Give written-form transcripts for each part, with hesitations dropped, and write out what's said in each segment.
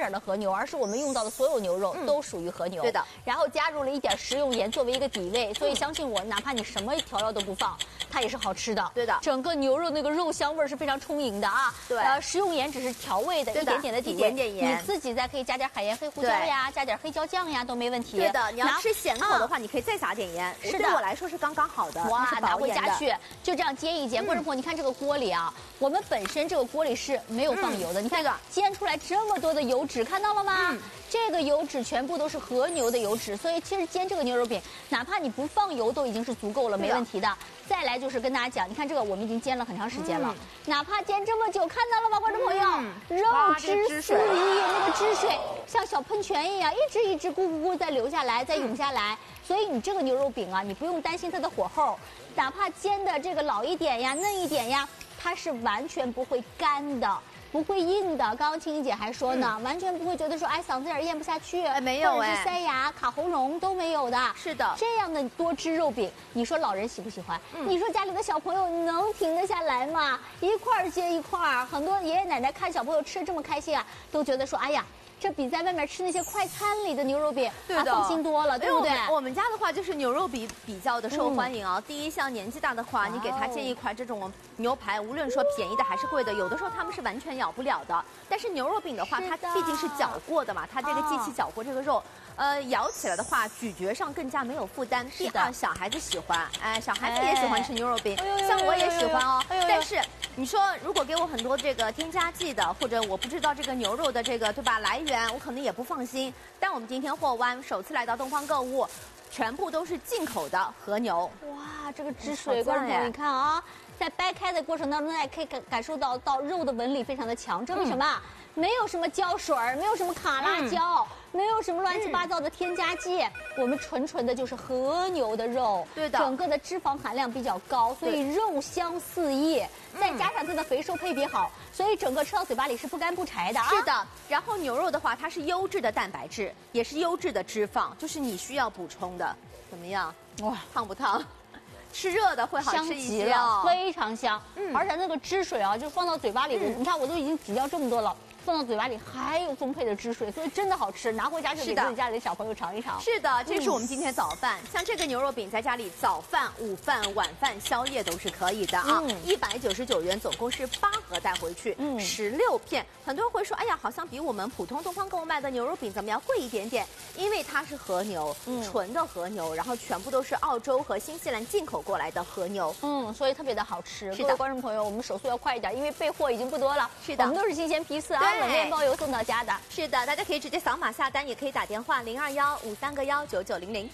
点的和牛，而是我们用到的所有牛肉都属于和牛。 对的。 然后加入了一点食用盐作为一个底味，所以相信我，哪怕你什么调料都不放，它也是好吃的。 对的。 整个牛肉那个肉香味是非常充盈的啊。 对。 食用盐只是调味的，一点点的底味，一点点盐。你自己再可以加点海盐、黑胡椒呀，加点黑椒酱呀，都没问题。 对的。你要吃咸口的话，你可以再撒点盐。是的。对我来说是刚刚好的。 哇，拿回家去就这样煎一煎。观众朋友，你看这个锅里啊，我们本身这个锅里是没有放油的。你看煎出来这么多的油脂，看到了吗？这个油脂全部都是和牛的油脂，所以其实煎这个牛肉饼，哪怕你不放油都已经是足够了，没问题的。再来就是跟大家讲，你看这个我们已经煎了很长时间了，哪怕煎这么久，看到了吗，观众朋友？肉汁四溢，那个汁水像小喷泉一样，一支一支咕咕咕再流下来，再涌下来。所以你这个牛肉饼啊，你不用担心它的火候，哪怕煎的这个老一点呀、嫩一点呀，它是完全不会干的。不会硬的，刚刚青青姐还说呢，完全不会觉得说，哎，嗓子眼咽不下去， 没有， 或者是塞牙、卡喉咙都没有的。 是的， 这样的多汁肉饼，你说老人喜不喜欢？你说家里的小朋友能停得下来吗？一块儿接一块儿，很多爷爷奶奶看小朋友吃这么开心啊，都觉得说，哎呀。这比在外面吃那些快餐里的牛肉饼放心多了，对不对？ 我们家的话就是牛肉饼比较的受欢迎啊。第一，像年纪大的话，你给他煎一块这种牛排，无论说便宜的还是贵的，有的时候他们是完全咬不了的。但是牛肉饼的话，它毕竟是搅过的嘛，它这个机器搅过这个肉。咬起来的话，咀嚼上更加没有负担。第二，小孩子喜欢，小孩子也喜欢吃牛肉饼，像我也喜欢哦。但是你说，如果给我很多这个添加剂的，或者我不知道这个牛肉的这个对吧来源，我可能也不放心。但我们今天货湾首次来到东方购物，全部都是进口的和牛。 哇，这个汁水，观众朋友，你看啊，在掰开的过程当中，大家可以感受到肉的纹理非常的强，这为什么？没有什么胶水，没有什么卡拉胶，没有什么乱七八糟的添加剂，我们纯的就是和牛的肉， 对的， 整个的脂肪含量比较高，所以肉香四溢，再加上它的肥瘦配比好，所以整个吃到嘴巴里是不干不柴的啊。 是的，然后牛肉的话，它是优质的蛋白质，也是优质的脂肪，就是你需要补充的。怎么样？哇，烫不烫？吃热的会好吃一些哦， 非常香。而且那个汁水啊，就放到嘴巴里，你看我都已经挤掉这么多了。放到嘴巴里还有丰沛的汁水，所以真的好吃。拿回家就给自己家里的小朋友尝一尝。 是的，这是我们今天早饭。像这个牛肉饼，在家里早饭、午饭、晚饭、宵夜都是可以的啊。199元，总共是8盒带回去，16片。很多人会说，哎呀，好像比我们普通东方购物卖的牛肉饼怎么样贵一点点？因为它是和牛，纯的和牛，然后全部都是澳洲和新西兰进口过来的和牛， 所以特别的好吃。 是的， 各位观众朋友，我们手速要快一点，因为备货已经不多了。 是的， 我们都是新鲜批次啊。冷链包邮送到家的。 是的，大家可以直接扫码下单，也可以打电话021-53-19900。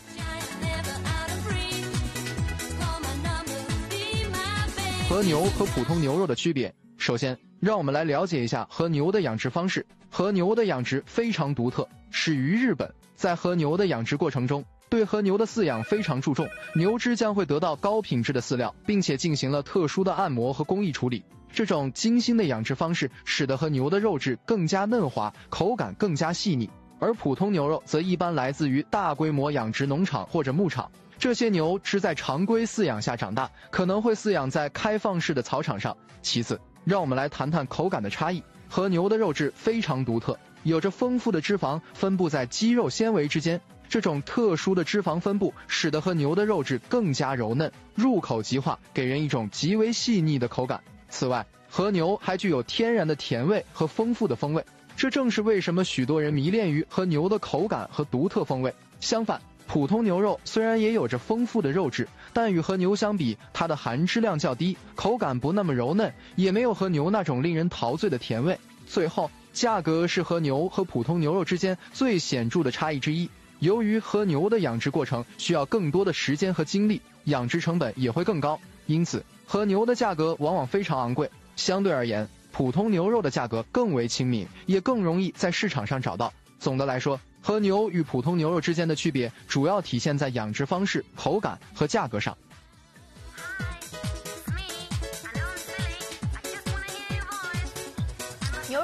和牛和普通牛肉的区别，首先让我们来了解一下和牛的养殖方式。和牛的养殖非常独特，始于日本。在和牛的养殖过程中，对和牛的饲养非常注重，牛只将会得到高品质的饲料，并且进行了特殊的按摩和工艺处理。这种精心的养殖方式使得和牛的肉质更加嫩滑，口感更加细腻。而普通牛肉则一般来自于大规模养殖农场或者牧场，这些牛只在常规饲养下长大，可能会饲养在开放式的草场上。其次，让我们来谈谈口感的差异。和牛的肉质非常独特，有着丰富的脂肪分布在肌肉纤维之间，这种特殊的脂肪分布使得和牛的肉质更加柔嫩，入口即化，给人一种极为细腻的口感。此外，和牛还具有天然的甜味和丰富的风味，这正是为什么许多人迷恋于和牛的口感和独特风味。相反，普通牛肉虽然也有着丰富的肉质，但与和牛相比，它的含脂量较低，口感不那么柔嫩，也没有和牛那种令人陶醉的甜味。最后，价格是和牛和普通牛肉之间最显著的差异之一。由于和牛的养殖过程需要更多的时间和精力，养殖成本也会更高，因此和牛的价格往往非常昂贵。相对而言，普通牛肉的价格更为亲民，也更容易在市场上找到。总的来说，和牛与普通牛肉之间的区别主要体现在养殖方式、口感和价格上。 牛肉呢，给我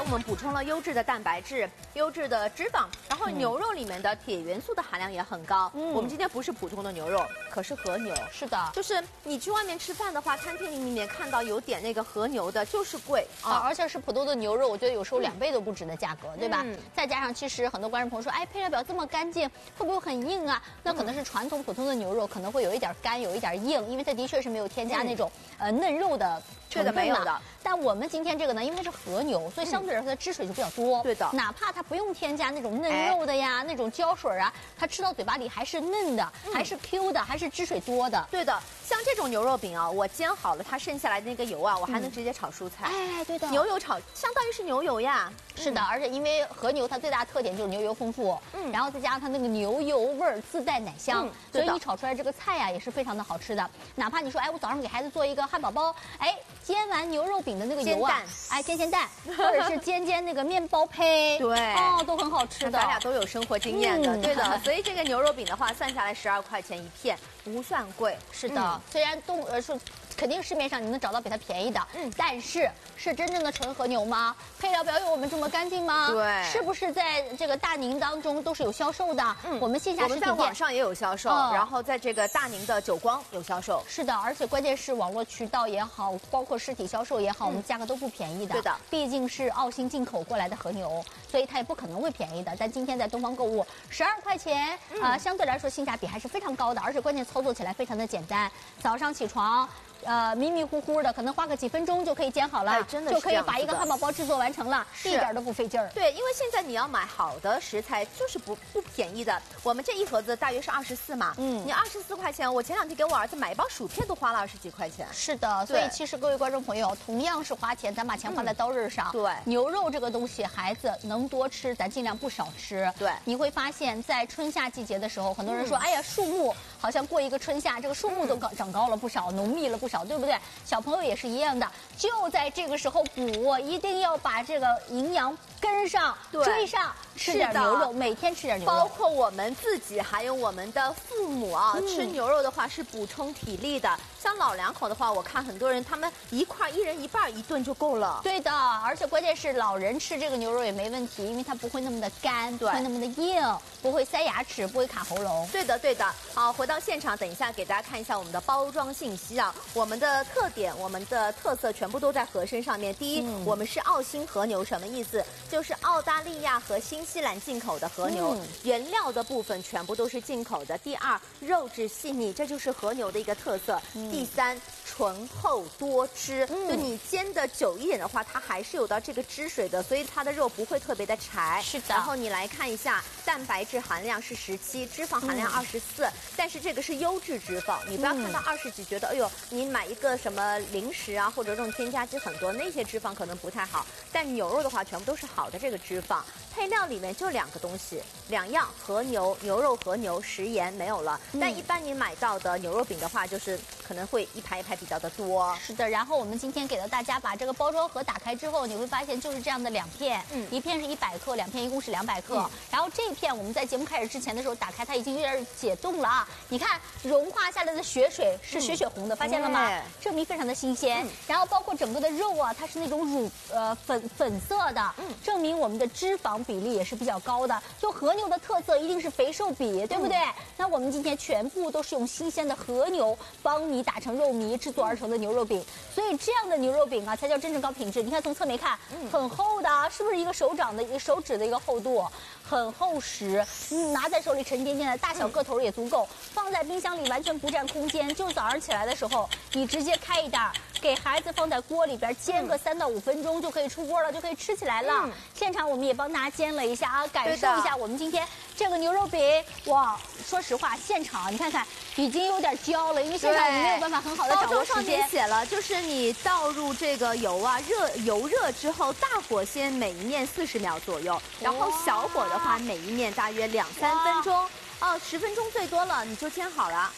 我们补充了优质的蛋白质、优质的脂肪，然后牛肉里面的铁元素的含量也很高。我们今天不是普通的牛肉，可是和牛。 是的， 就是你去外面吃饭的话，餐厅里面看到有点那个和牛的，就是贵啊， 而且是普通的牛肉，我觉得有时候2倍都不止的价格，对吧？再加上其实很多观众朋友说，哎，配料表这么干净，会不会很硬啊？那可能是传统普通的牛肉可能会有一点干，有一点硬，因为它的确是没有添加那种嫩肉的成分嘛。 没有的。 但我们今天这个呢，因为它是和牛，所以相对来说它汁水就比较多。 对的。 哪怕它不用添加那种嫩肉的呀，那种胶水啊，它吃到嘴巴里还是嫩的，还是 Q 的，还是汁水多的。 对的。像这种牛肉饼啊，我煎好了，它剩下来的那个油啊，我还能直接炒蔬菜。 哎，对的。 牛油炒，相当于是牛油呀。 是的，而且因为和牛它最大的特点就是牛油丰富，然后再加上它那个牛油味儿自带奶香，所以你炒出来这个菜呀也是非常的好吃的。哪怕你说，哎，我早上给孩子做一个汉堡包，哎，煎完牛肉饼的那个油啊，哎，煎蛋，或者是煎那个面包胚， 对， 哦，都很好吃的。 咱俩都有生活经验的，对的。所以这个牛肉饼的话，算下来12块钱一片，不算贵。 是的，虽然说肯定市面上你能找到比它便宜的，但是是真正的纯和牛吗？配料表有我们这么干净吗？ 对， 是不是在这个大宁当中都是有销售的？我们线下实体店， 我们在网上也有销售，然后在这个大宁的久光有销售。 是的，而且关键是网络渠道也好，包括实体销售也好，我们价格都不便宜的。 对的， 毕竟是澳新进口过来的和牛，所以它也不可能会便宜的。但今天在东方购物12块钱，相对来说性价比还是非常高的，而且关键操作起来非常的简单。早上起床。迷迷糊糊的，可能花个几分钟就可以煎好了， 哎，真的就可以把一个汉堡包制作完成了，一点都不费劲儿。 对，因为现在你要买好的食材就是不便宜的。我们这一盒子大约是24嘛，你24块钱，我前2天给我儿子买一包薯片都花了20几块钱。 是的，所以其实各位观众朋友，同样是花钱，咱把钱花在刀刃上。 对， 牛肉这个东西，孩子能多吃，咱尽量不少吃。 对， 你会发现在春夏季节的时候，很多人说，哎呀，树木好像过一个春夏，这个树木都长高了不少，浓密了不少，对不对？小朋友也是一样的，就在这个时候补，一定要把这个营养跟上、追上，吃点牛肉，每天吃点牛肉。 包括我们自己，还有我们的父母啊，吃牛肉的话是补充体力的。像老两口的话，我看很多人他们一人一半，一顿就够了。 对的，而且关键是老人吃这个牛肉也没问题，因为它不会那么的干，不会那么的硬，不会塞牙齿，不会卡喉咙。 对的，对的。好，回到现场，等一下给大家看一下我们的包装信息啊，我们的特点、我们的特色全部都在盒身上面。第一，我们是澳新和牛，什么意思？就是澳大利亚和新西兰进口的和牛，原料的部分全部都是进口的。第二，肉质细腻，这就是和牛的一个特色。第三，醇厚多汁，就你煎的久一点的话，它还是有到这个汁水的，所以它的肉不会特别的柴。 是的。 然后你来看一下，蛋白质含量是17，脂肪含量24，但是这个是优质脂肪，你不要看到20几觉得，哎呦，你买一个什么零食啊，或者这种添加剂很多，那些脂肪可能不太好。但牛肉的话，全部都是好的这个脂肪。配料里面就2个东西，2样，和牛、牛肉和牛，食盐没有了。但一般你买到的牛肉饼的话，就是可能会一排一排比较的多。 是的，然后我们今天给了大家把这个包装盒打开之后，你会发现就是这样的2片，一片是100克，2片一共是200克。然后这片我们在节目开始之前的时候打开，它已经有点解冻了啊！你看融化下来的血水是血红的，发现了吗？证明非常的新鲜。然后包括整个的肉啊，它是那种粉色的，证明我们的脂肪比例也是比较高的。就和牛的特色一定是肥瘦比，对不对？那我们今天全部都是用新鲜的和牛帮你打成肉糜制作而成的牛肉饼，所以这样的牛肉饼啊才叫真正高品质。你看从侧面看，很厚的，是不是一个手指的一个厚度？很厚实，拿在手里沉甸甸的，大小个头也足够，放在冰箱里完全不占空间。就早上起来的时候，你直接开一袋，给孩子放在锅里边煎个3到5分钟就可以出锅了，就可以吃起来了。现场我们也帮大家煎了一下啊，感受一下我们今天这个牛肉饼。哇，说实话，现场你看看已经有点焦了，因为现场你没有办法很好的掌握时间。包装上面写了，就是你倒入这个油啊，油热之后，大火先每一面40秒左右，然后小火的话每一面大约2、3分钟，10分钟最多了，你就煎好了。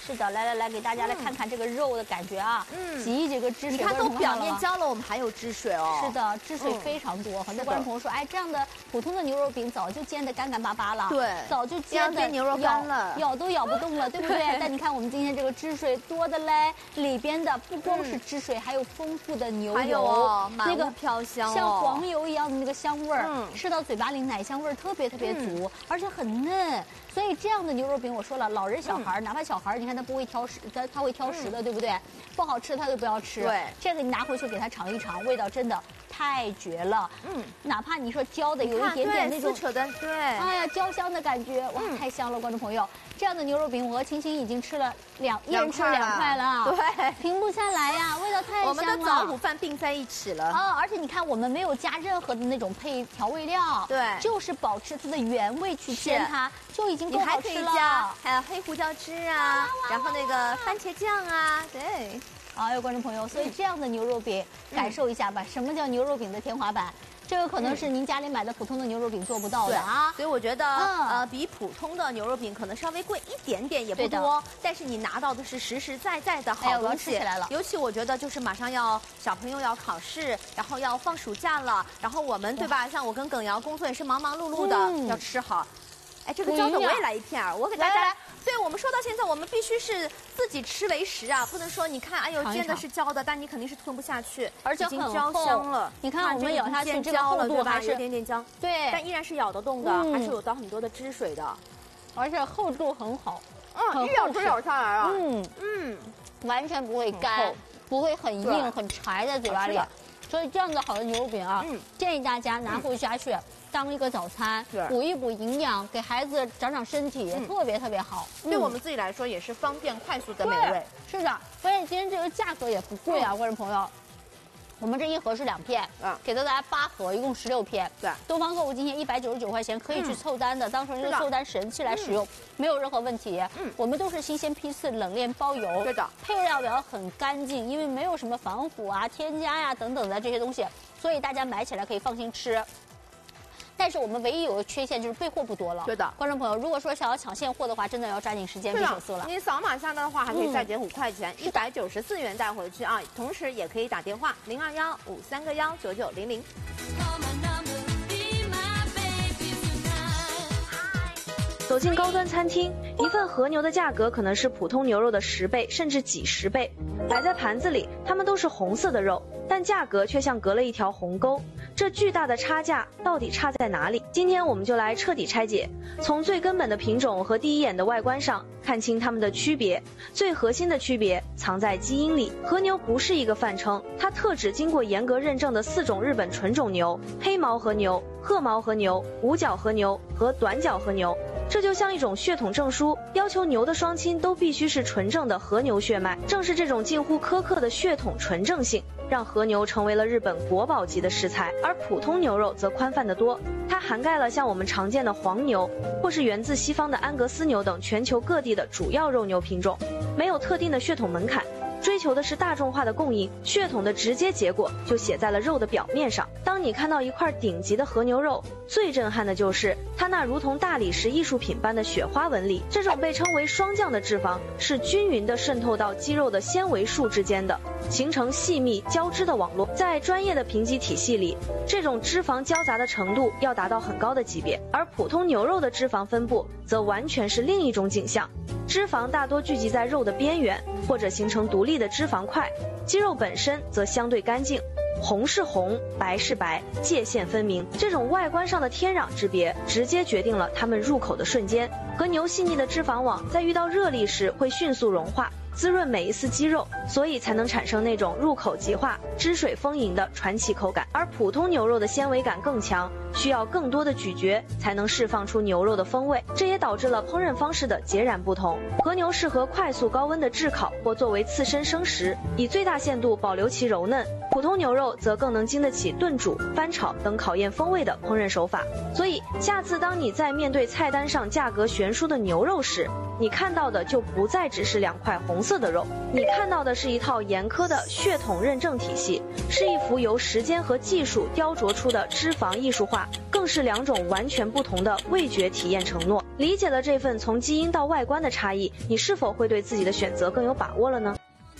是的，来，给大家来看看这个肉的感觉啊。挤这个汁水， 你看都表面焦了，我们还有汁水哦。 是的，汁水非常多。很多观众朋友说，哎，这样的普通的牛肉饼早就煎得干干巴巴了， 对， 早就煎的牛肉干了， 咬都咬不动了，对不对？但你看我们今天这个汁水多的嘞，里边的不光是汁水，还有丰富的牛油， 还有那个飘香， 像黄油一样的那个香味儿，吃到嘴巴里奶香味儿特别足，而且很嫩。所以这样的牛肉饼，我说了，老人小孩，哪怕小孩，你看他不会挑食，他会挑食的，对不对？不好吃他就不要吃。 对， 这个你拿回去给他尝一尝，味道真的太绝了。哪怕你说焦的有一点点那种， 撕扯的，对， 哎呀，焦香的感觉，哇，太香了，观众朋友。这样的牛肉饼，我和青青已经吃了一人吃2块了， 对， 停不下来呀，味道太香了。 我们的早午饭并在一起了啊！而且你看，我们没有加任何的那种调味料， 对， 就是保持它的原味去煎它，就已经够好吃了。 你还可以加还有黑胡椒汁啊，然后那个番茄酱啊，对。 好，观众朋友，所以这样的牛肉饼，感受一下吧，什么叫牛肉饼的天花板？这个可能是您家里买的普通的牛肉饼做不到的啊， 所以我觉得比普通的牛肉饼可能稍微贵一点点，也不多，但是你拿到的是实实在在的好东西。 吃起来了， 尤其我觉得就是马上小朋友要考试，然后要放暑假了，然后我们对吧？像我跟耿瑶工作也是忙忙碌碌的，要吃好。哎，这个焦的我也来一片儿，我给大家。对，我们说到现在，我们必须是自己吃为食啊，不能说你看，哎呦，煎的是焦的，但你肯定是吞不下去， 而且已经焦香了。 你看我们咬下去，这个厚度还是有点焦，对，但依然是咬得动的，还是有到很多的汁水的， 而且厚度很好， 一咬就咬下来了， 完全不会干，不会很硬很柴在嘴巴里，所以这样的好的牛肉饼啊，建议大家拿回家去。当一个早餐，补一补营养，给孩子长身体，特别好。 对我们自己来说也是方便快速的美味。 是的，关键今天这个价格也不贵啊，观众朋友。我们这一盒是2片，给到大家8盒，一共16片。 对， 东方购物今天199块钱可以去凑单的，当成一个凑单神器来使用，没有任何问题。我们都是新鲜批次，冷链包邮。 对的， 配料表很干净，因为没有什么防腐啊、添加呀等等的这些东西，所以大家买起来可以放心吃。但是我们唯一有个缺陷就是备货不多了。 对的， 观众朋友，如果说想要抢现货的话，真的要抓紧时间备手速了。 你扫码下单的话，还可以再减5块钱，194元带回去啊。同时也可以打电话0215319900。 走进高端餐厅，一份和牛的价格可能是普通牛肉的10倍甚至几10倍。摆在盘子里，它们都是红色的肉，但价格却像隔了一条鸿沟。这巨大的差价到底差在哪里？今天我们就来彻底拆解，从最根本的品种和第一眼的外观上看清它们的区别。最核心的区别藏在基因里。和牛不是一个泛称，它特指经过严格认证的4种日本纯种牛：黑毛和牛、褐毛和牛、五角和牛和短角和牛。这就像一种血统证书，要求牛的双亲都必须是纯正的和牛血脉。正是这种近乎苛刻的血统纯正性，让和牛成为了日本国宝级的食材。而普通牛肉则宽泛得多，它涵盖了像我们常见的黄牛，或是源自西方的安格斯牛等全球各地的主要肉牛品种，没有特定的血统门槛。追求的是大众化的供应，血统的直接结果就写在了肉的表面上。当你看到一块顶级的和牛肉，最震撼的就是它那如同大理石艺术品般的雪花纹理。这种被称为霜降的脂肪是均匀地渗透到肌肉的纤维束之间的，形成细密交织的网络。在专业的评级体系里，这种脂肪交杂的程度要达到很高的级别，而普通牛肉的脂肪分布则完全是另一种景象。脂肪大多聚集在肉的边缘，或者形成独立的脂肪块，肌肉本身则相对干净，红是红，白是白，界限分明。这种外观上的天壤之别，直接决定了它们入口的瞬间。和牛细腻的脂肪网在遇到热力时会迅速融化，滋润每一丝肌肉，所以才能产生那种入口即化、汁水丰盈的传奇口感。而普通牛肉的纤维感更强，需要更多的咀嚼才能释放出牛肉的风味，这也导致了烹饪方式的截然不同。和牛适合快速高温的炙烤或作为刺身生食，以最大限度保留其柔嫩。普通牛肉则更能经得起炖煮、翻炒等考验风味的烹饪手法。所以下次当你在面对菜单上价格悬殊的牛肉时，你看到的就不再只是2块红色的肉，你看到的是一套严苛的血统认证体系，是一幅由时间和技术雕琢出的脂肪艺术画法，更是2种完全不同的味觉体验承诺。理解了这份从基因到外观的差异，你是否会对自己的选择更有把握了呢？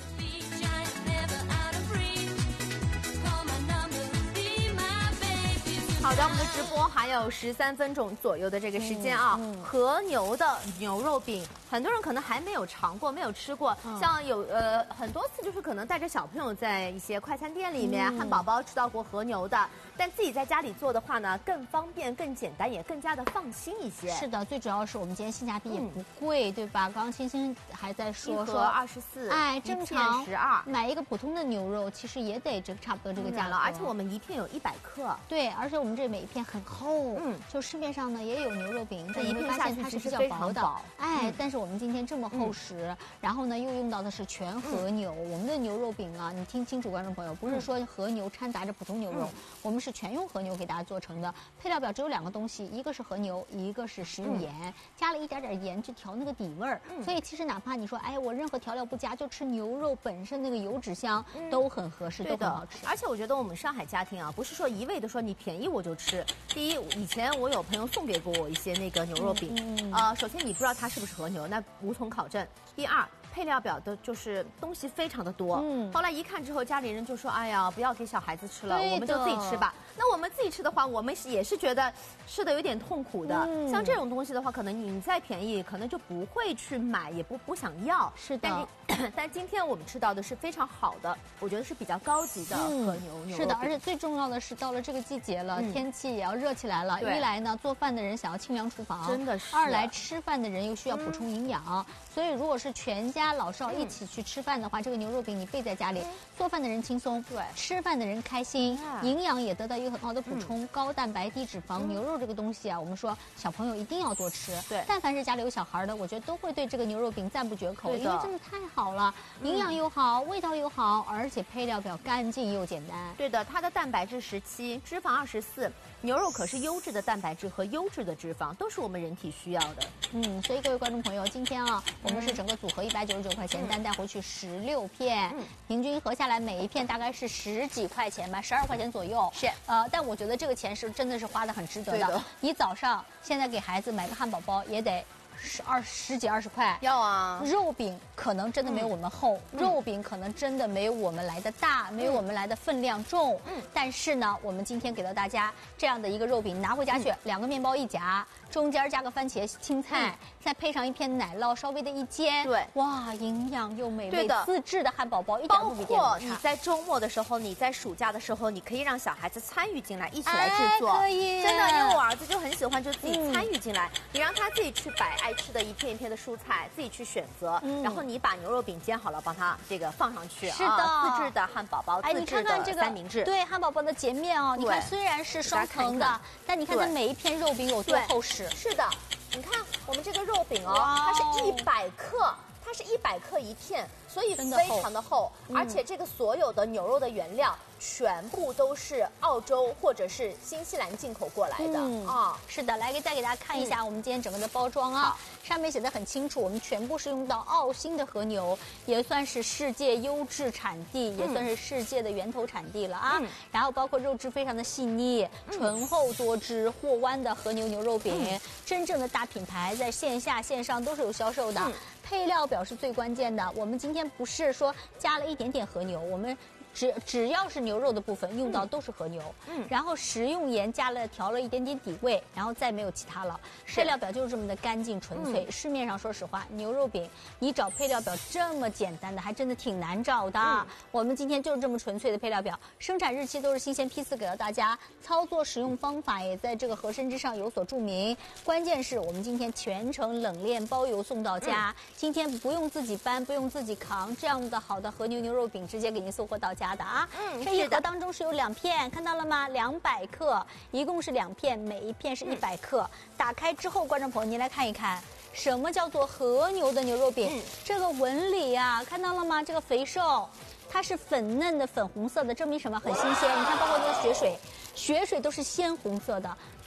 好的，我们的直播还有13分钟左右的这个时间啊。和牛的牛肉饼，很多人可能还没有尝过，没有吃过。像有很多次就是可能带着小朋友在一些快餐店里面，汉堡包吃到过和牛的，但自己在家里做的话呢，更方便、更简单，也更加的放心一些。 是的，最主要是我们今天性价比也不贵，对吧？刚刚欣欣还在说 24， 哎，正常 12 买一个普通的牛肉，其实也得差不多这个价格。 而且我们一片有100克。 对，而且我们这每一片很厚，就市面上呢也有牛肉饼，但你会发现它是比较薄的，哎，但是我们今天这么厚实，然后呢又用到的是全和牛，我们的牛肉饼啊，你听清楚，观众朋友，不是说和牛掺杂着普通牛肉，我们是全用和牛给大家做成的。配料表只有2个东西，一个是和牛，一个是食用盐，加了一点点盐去调那个底味儿。所以其实哪怕你说，哎，我任何调料不加，就吃牛肉本身那个油脂香，都很合适，都很好吃。 而且我觉得我们上海家庭啊，不是说一味的说你便宜我就吃。第一，以前我有朋友送给过我一些那个牛肉饼，首先你不知道它是不是和牛，那无从考证。第二，配料表的就是东西非常的多，后来一看之后，家里人就说，哎呀，不要给小孩子吃了，我们就自己吃吧。那我们自己吃的话，我们也是觉得吃的有点痛苦的。像这种东西的话，可能你再便宜，可能就不会去买，也不想要。 是的。 但今天我们吃到的是非常好的，我觉得是比较高级的和牛肉。 是的，而且最重要的是到了这个季节了，天气也要热起来了。一来呢，做饭的人想要清凉厨房， 真的是； 二来吃饭的人又需要补充营养。所以如果是全家老少一起去吃饭的话，这个牛肉饼你备在家里，做饭的人轻松，对，吃饭的人开心，营养也得到一个很好的补充，高蛋白低脂肪。牛肉这个东西啊，我们说小朋友一定要多吃。 对， 但凡是家里有小孩的，我觉得都会对这个牛肉饼赞不绝口，因为真的太好了，营养又好，味道又好，而且配料表干净又简单。 对的，它的蛋白质17，脂肪24，牛肉可是优质的蛋白质和优质的脂肪，都是我们人体需要的。 所以各位观众朋友，今天啊，我们是整个组合199块钱，单带回去16片，平均合下来每一片大概是10几块钱吧，12块钱左右。 是， 但我觉得这个钱是真的是花得很值得的。你早上现在给孩子买个汉堡包也得十几20块， 要啊。 肉饼可能真的没有我们厚，肉饼可能真的没有我们来的大，没有我们来的分量重。但是呢，我们今天给到大家这样的一个肉饼，拿回家去2个面包一夹，中间加个番茄青菜，再配上一片奶酪，稍微的一煎， 对， 哇，营养又美味，自制的汉堡包一点不比店里差。包括你在周末的时候，你在暑假的时候，你可以让小孩子参与进来，一起来制作。 可以， 真的，因为我儿子就很喜欢，就自己参与进来。你让他自己去摆爱吃的一片一片的蔬菜，自己去选择，然后你把牛肉饼煎好了，帮他这个放上去。 是的， 自制的汉堡包，自制的三明治。 对，汉堡包的截面哦，你看虽然是双层的，但你看它每一片肉饼有多厚实。 是的。你看我们这个肉饼哦，它是100克，它是100克一片，所以非常的厚，而且这个所有的牛肉的原料全部都是澳洲或者是新西兰进口过来的啊。 是的，来再给大家看一下我们今天整个的包装啊，上面写的很清楚，我们全部是用到澳新的和牛，也算是世界优质产地，也算是世界的源头产地了啊。然后包括肉质非常的细腻，醇厚多汁，或弯的和牛肉饼，真正的大品牌，在线下线上都是有销售的。配料表是最关键的，我们今天不是说加了一点点和牛，我们只要是牛肉的部分用到都是和牛，然后食用盐调了一点点底味，然后再没有其他了。配料表就是这么的干净纯粹。市面上说实话，牛肉饼你找配料表这么简单的，还真的挺难找的。我们今天就是这么纯粹的配料表，生产日期都是新鲜批次给到大家，操作使用方法也在这个盒身之上有所注明。关键是我们今天全程冷链包邮送到家，今天不用自己搬，不用自己扛，这样的好的和牛肉饼直接给您送货到家的啊。这一盒当中是有2片，看到了吗？200克，一共是2片，每一片是100克。打开之后，观众朋友您来看一看，什么叫做和牛的牛肉饼？这个纹理啊，看到了吗？这个肥瘦，它是粉嫩的粉红色的，证明什么？很新鲜。你看，包括这个血水都是鲜红色的。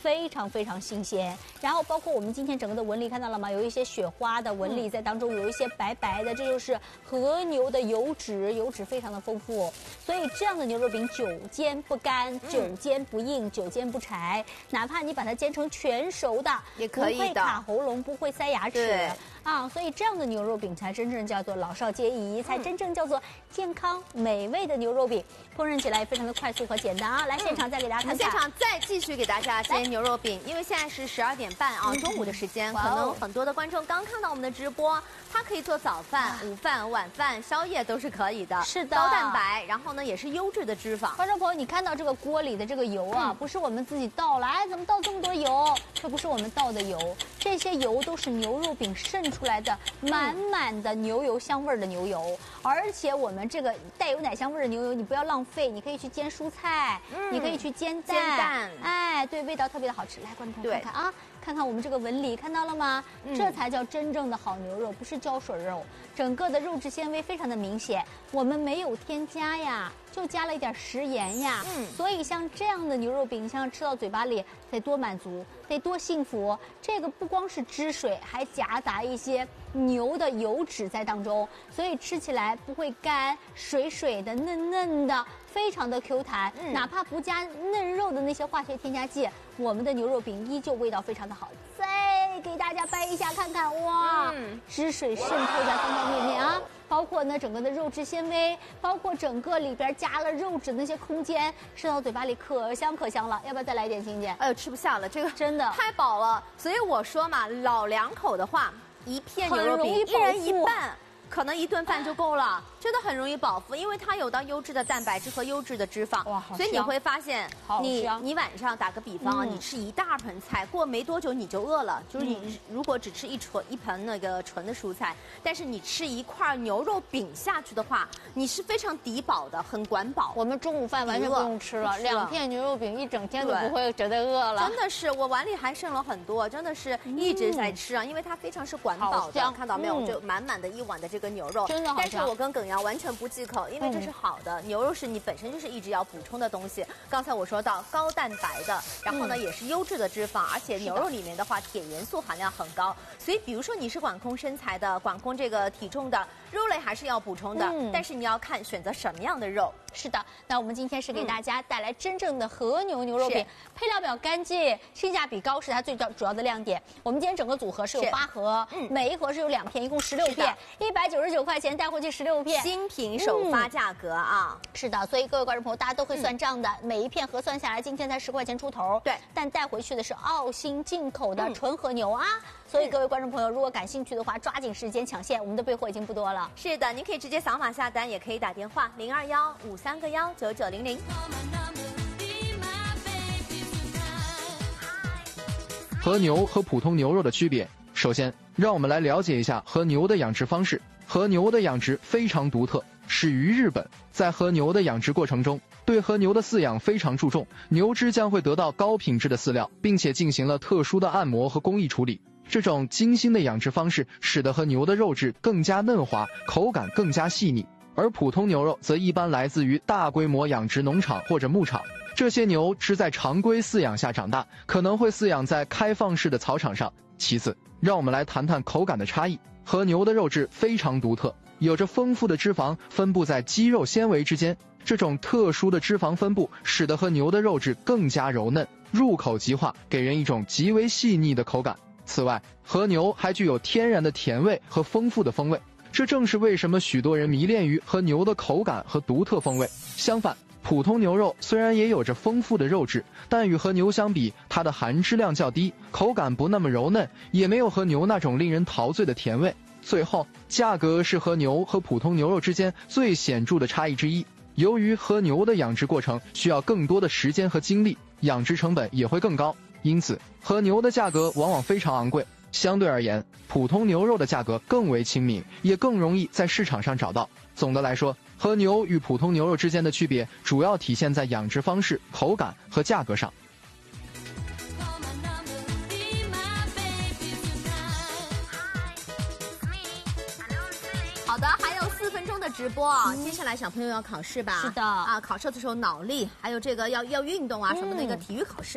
非常非常新鲜。然后包括我们今天整个的纹理看到了吗？有一些雪花的纹理在当中，有一些白白的，这就是和牛的油脂，油脂非常的丰富。所以这样的牛肉饼久煎不干，久煎不硬，久煎不柴。哪怕你把它煎成全熟的， 也可以的， 不会卡喉咙，不会塞牙齿啊。所以这样的牛肉饼才真正叫做老少皆宜，才真正叫做健康美味的牛肉饼。烹饪起来也非常的快速和简单啊！来现场再给大家看看。 现场再继续给大家煎牛肉饼，因为现在是12点半啊，中午的时间，可能很多的观众刚看到我们的直播，它可以做早饭、午饭、晚饭、宵夜都是可以的。 是的， 高蛋白，然后呢也是优质的脂肪。 观众朋友，你看到这个锅里的这个油啊，不是我们自己倒了，哎，怎么倒这么多油？这不是我们倒的油，这些油都是牛肉饼渗出来的满满的牛油香味的牛油，而且我们这个带有奶香味的牛油，你不要浪费，你可以去煎蔬菜，你可以去煎蛋，哎，对，味道特别的好吃。来，观众朋友看看啊，看看我们这个纹理，看到了吗？这才叫真正的好牛肉，不是胶水肉，整个的肉质纤维非常的明显，我们没有添加呀，就加了一点食盐呀，所以像这样的牛肉饼，像吃到嘴巴里得多满足，得多幸福。这个不光是汁水，还夹杂一些牛的油脂在当中，所以吃起来不会干，水水的、嫩嫩的，非常的 Q 弹。哪怕不加嫩肉的那些化学添加剂，我们的牛肉饼依旧味道非常的好。再给大家掰一下看看，哇，汁水渗透在方方面面啊，包括呢整个的肉质纤维，包括整个里边加了肉质的那些空间，吃到嘴巴里可香可香了。要不要再来一点，欣姐？ 哎呦，吃不下了，这个真的太饱了。所以我说嘛，老两口的话，一片牛肉饼，一人一半。可能一顿饭就够了，真的很容易饱腹，因为它有到优质的蛋白质和优质的脂肪， 哇，好香！ 所以你会发现，你晚上打个比方啊，你吃一大盆菜，过没多久你就饿了。就是你如果只吃一盆那个纯的蔬菜，但是你吃一块牛肉饼下去的话，你是非常抵饱的，很管饱。 我们中午饭完全不用吃了，2片牛肉饼一整天都不会觉得饿了。 真的是，我碗里还剩了很多，真的是一直在吃啊，因为它非常是管饱的。看到没有？就满满的一碗的这个牛肉， 真的好香。 但是我跟耿阳完全不忌口，因为这是好的。牛肉是你本身就是一直要补充的东西。刚才我说到高蛋白的，然后呢也是优质的脂肪，而且牛肉里面的话铁元素含量很高。所以比如说你是管控身材的，管控这个体重的，肉类还是要补充的。但是你要看选择什么样的肉。 是的，那我们今天是给大家带来真正的和牛牛肉饼，配料表干净，性价比高是它最主要的亮点。我们今天整个组合是有8盒，每一盒是有2片，一共16片，199块钱带回去16片， 新品首发价格啊！ 是的，所以各位观众朋友，大家都会算账的，每一片核算下来，今天才10块钱出头。 对， 但带回去的是澳新进口的纯和牛啊！所以各位观众朋友，如果感兴趣的话，抓紧时间抢现，我们的备货已经不多了。 是的，您可以直接扫码下单，也可以打电话021-531-9900。 和牛和普通牛肉的区别，首先让我们来了解一下和牛的养殖方式。和牛的养殖非常独特，始于日本。在和牛的养殖过程中，对和牛的饲养非常注重，牛只将会得到高品质的饲料，并且进行了特殊的按摩和工艺处理。这种精心的养殖方式使得和牛的肉质更加嫩滑，口感更加细腻。而普通牛肉则一般来自于大规模养殖农场或者牧场，这些牛只在常规饲养下长大，可能会饲养在开放式的草场上。其次，让我们来谈谈口感的差异。和牛的肉质非常独特，有着丰富的脂肪分布在肌肉纤维之间，这种特殊的脂肪分布使得和牛的肉质更加柔嫩，入口即化，给人一种极为细腻的口感。此外，和牛还具有天然的甜味和丰富的风味，这正是为什么许多人迷恋于和牛的口感和独特风味。相反，普通牛肉虽然也有着丰富的肉质，但与和牛相比，它的含脂量较低，口感不那么柔嫩，也没有和牛那种令人陶醉的甜味。最后，价格是和牛和普通牛肉之间最显著的差异之一。由于和牛的养殖过程需要更多的时间和精力，养殖成本也会更高，因此和牛的价格往往非常昂贵。相对而言，普通牛肉的价格更为亲民，也更容易在市场上找到。总的来说，和牛与普通牛肉之间的区别主要体现在养殖方式、口感和价格上。 好的，还有4分钟的直播啊！接下来小朋友要考试吧？ 是的啊，考试的时候脑力，还有这个要运动啊什么那个体育考试。还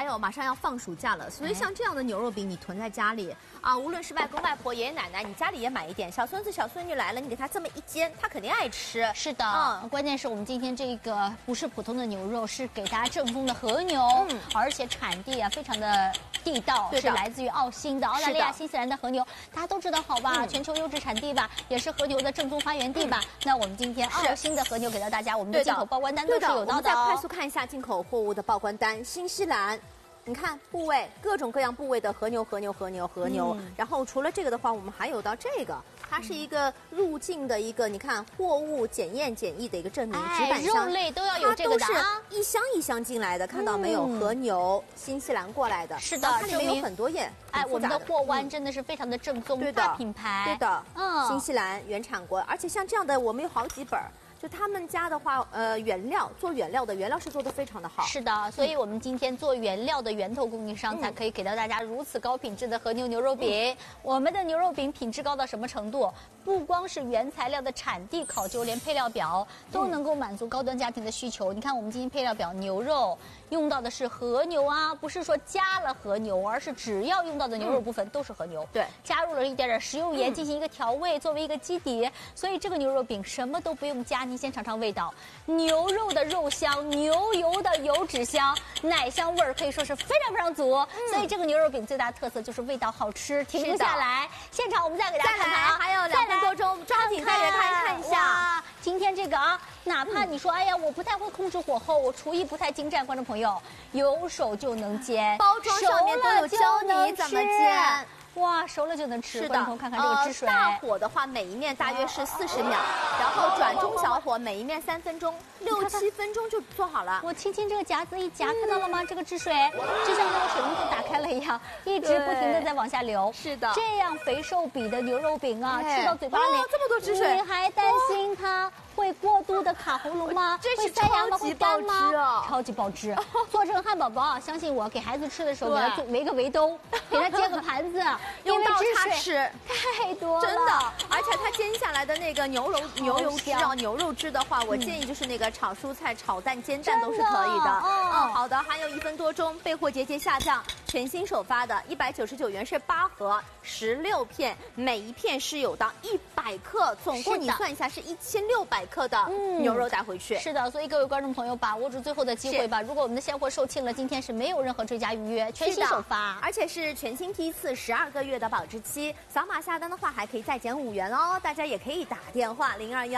还有马上要放暑假了，所以像这样的牛肉饼你囤在家里啊，无论是外公外婆、爷爷奶奶，你家里也买一点，小孙子小孙女来了，你给他这么一煎，他肯定爱吃。 是的，关键是我们今天这个不是普通的牛肉，是给大家正宗的和牛，而且产地啊非常的地道，是来自于澳新的澳大利亚、新西兰的和牛，大家都知道好吧？全球优质产地吧，也是和牛的正宗发源地吧。那我们今天澳新的和牛给到大家，我们的进口报关单都是有到的。 我们再快速看一下进口货物的报关单，新西兰。你看部位，各种各样部位的和牛。然后除了这个的话，我们还有到这个，它是一个入境的一个，你看货物检验检疫的一个证明，纸板箱， 肉类都要有这个的啊， 一箱一箱进来的，看到没有？和牛，新西兰过来的， 是的， 它里面有很多页。 我们的货湾真的是非常的正宗，大品牌， 对的，新西兰原产国，而且像这样的我们有好几本。就他们家的话，原料是做的非常的好。 是的，所以我们今天做原料的源头供应商才可以给到大家如此高品质的和牛牛肉饼。我们的牛肉饼品质高到什么程度？不光是原材料的产地考究，连配料表都能够满足高端家庭的需求。你看我们今天配料表，牛肉用到的是和牛啊，不是说加了和牛，而是只要用到的牛肉部分都是和牛。 对， 加入了一点点食用盐进行一个调味，作为一个基底，所以这个牛肉饼什么都不用加。你先尝尝味道，牛肉的肉香，牛油的油脂香，奶香味儿可以说是非常非常足。所以这个牛肉饼最大的特色就是味道好吃，停不下来。现场我们再给大家看看啊， 还有2分多钟，抓紧再给大家看一下。 今天这个啊，哪怕你说哎呀我不太会控制火候，我厨艺不太精湛，观众朋友有手就能煎， 包装上面都有教你怎么煎。 哇，熟了就能吃。观众朋友看看这个汁水。 大火的话，每一面大约是40秒，然后转中小火，每一面3分钟，6、7分钟就做好了。 我轻轻这个夹子一夹，看到了吗？这个汁水就像那个水龙头打开了一样，一直不停的在往下流。 是的， 这样肥瘦比的牛肉饼啊，吃到嘴巴里这么多汁水， 你还担心它会过度的卡喉咙吗？会塞牙吗？会干吗？超级爆汁！做成汉堡包啊，相信我，给孩子吃的时候给他围个围兜，给他接个盘子。 用刀叉吃太多了， 真的，而且它煎下来的那个牛油汁啊，牛肉汁的话，我建议就是那个炒蔬菜、炒蛋、煎蛋都是可以的。好的，还有1分多钟，备货节节下降，全新首发的199元是8盒，16片，每一片是有到100克，总共你算一下是1600克的牛肉带回去。 是的，所以各位观众朋友把握住最后的机会吧。如果我们的现货售罄了，今天是没有任何追加预约，全新首发， 而且是全新批次，12个月的保质期，扫码下单的话还可以再减5元哦。大家也可以打电话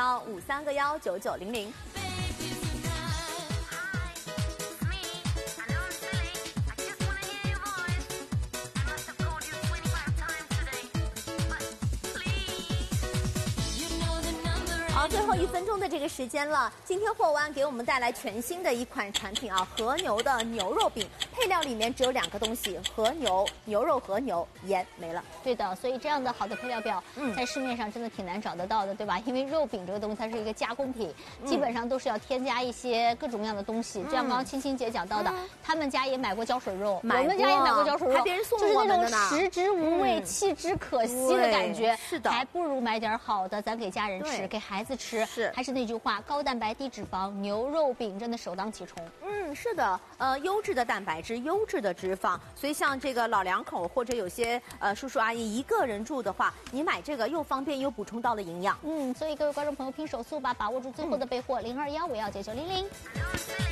021-531-9900。好，最后1分钟的这个时间了。今天货湾给我们带来全新的一款产品啊，和牛的牛肉饼，配料里面只有2个东西：和牛、牛肉和牛，盐没了。 对的，所以这样的好的配料表，在市面上真的挺难找得到的，对吧？因为肉饼这个东西它是一个加工品，基本上都是要添加一些各种各样的东西。就像刚刚青青姐讲到的，他们家也买过胶水肉，我们家也买过胶水肉， 还别人送我们的呢， 就是那种食之无味，弃之可惜的感觉。 是的， 还不如买点好的，咱给家人吃，给孩子吃。 是， 还是那句话，高蛋白低脂肪，牛肉饼真的首当其冲。 是的，优质的蛋白质，优质的脂肪，所以像这个老两口或者有些叔叔阿姨一个人住的话，你买这个又方便又补充到了营养。 所以各位观众朋友拼手速吧，把握住最后的备货，021-519-900。